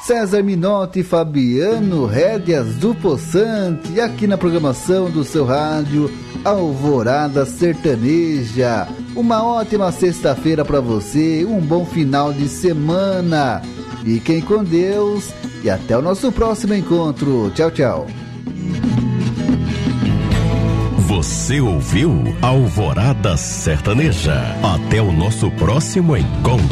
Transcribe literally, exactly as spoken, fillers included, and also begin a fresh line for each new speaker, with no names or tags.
César Minotti e Fabiano Rédeas do Poçante, aqui na programação do seu rádio Alvorada Sertaneja. Uma ótima sexta-feira para você, um bom final de semana. Fiquem com Deus e até o nosso próximo encontro. Tchau, tchau.
Você ouviu Alvorada Sertaneja. Até o nosso próximo encontro.